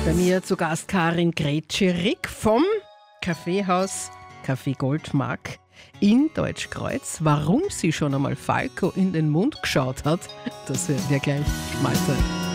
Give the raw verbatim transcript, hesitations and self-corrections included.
Bei mir zu Gast Karin Gretscherick vom Kaffeehaus Café Goldmark in Deutschkreuz. Warum sie schon einmal Falco in den Mund geschaut hat, das hören wir gleich. Mahlzeit.